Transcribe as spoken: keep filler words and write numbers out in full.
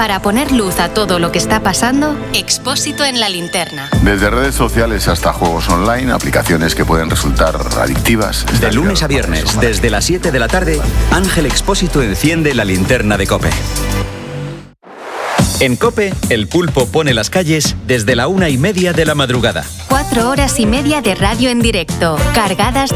Para poner luz a todo lo que está pasando, Expósito en la linterna. Desde redes sociales hasta juegos online, aplicaciones que pueden resultar adictivas. De lunes a viernes, desde las siete de la tarde, Ángel Expósito enciende la linterna de COPE. En COPE, el pulpo pone las calles desde la una y media de la madrugada. Cuatro horas y media de radio en directo, cargadas de